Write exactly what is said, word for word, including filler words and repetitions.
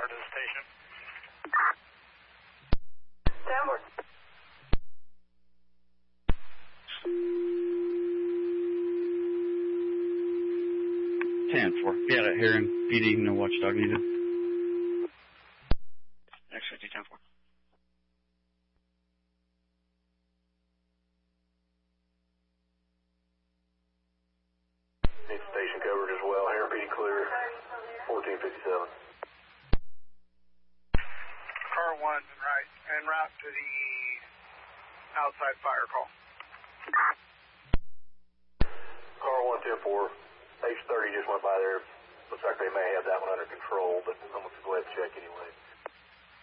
to the station. Downward. ten four. Yeah, that here in P D, no watchdog needed. X fifty, ten four. Need station covered as well. Here, P D clear. fourteen fifty-seven. Car one and right, en route to the outside fire call. Car one, ten four. H thirty just went by there. Looks like they may have that one under control, but I'm going to go ahead and check anyway.